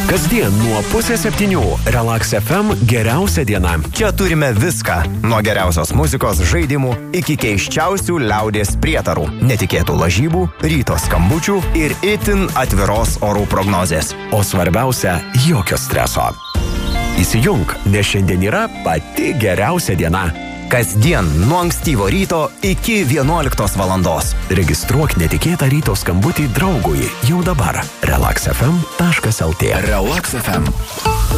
Kasdien nuo 6:30 Relax FM geriausia diena. Čia turime viską. Nuo geriausios muzikos, žaidimų iki keiščiausių liaudies prietarų, netikėtų lažybų, ryto skambučių ir itin atviros orų prognozės. O svarbiausia, jokio streso. Įsijunk, nes šiandien yra pati geriausia diena. Kasdien nuo ankstyvo ryto iki 11 valandos. Registruok netikėtą ryto skambutį draugui jau dabar. relaxfm.lt. Relax FM.